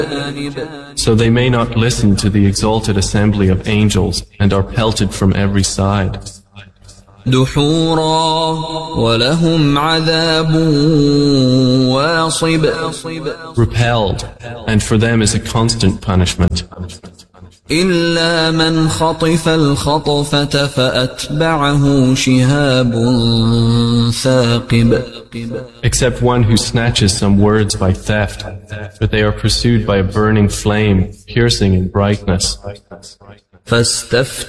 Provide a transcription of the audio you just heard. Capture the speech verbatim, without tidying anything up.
So they may not listen to the exalted assembly of angels and are pelted from every side. دحورا ولهم عذاب واصب. Repelled, and for them is a constant punishment. إلا من خطف الخطفة فأتبعه شهاب ثاقب. Except one who snatches some words by theft, but they are pursued by a burning flame, piercing in brightness. فاستفتح